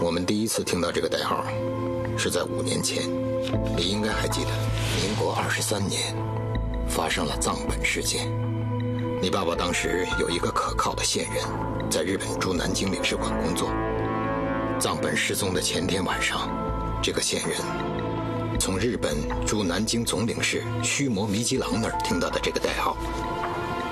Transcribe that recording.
我们第一次听到这个代号是在5年前，你应该还记得，民国23年发生了藏本事件。你爸爸当时有一个可靠的线人，在日本驻南京领事馆工作。藏本失踪的前天晚上，这个线人从日本驻南京总领事须磨弥吉郎那儿听到的这个代号，